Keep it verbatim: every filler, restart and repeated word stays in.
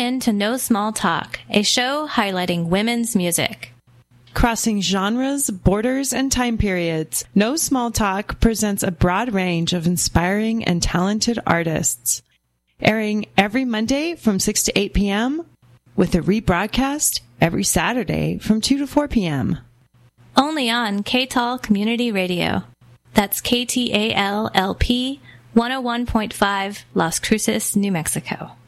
in to No Small Talk, a show highlighting women's music. Crossing genres, borders, and time periods, No Small Talk presents a broad range of inspiring and talented artists. Airing every Monday from six to eight p.m., with a rebroadcast every Saturday from two to four p.m. Only on K T A L Community Radio. That's K T A L L P one oh one point five, Las Cruces, New Mexico.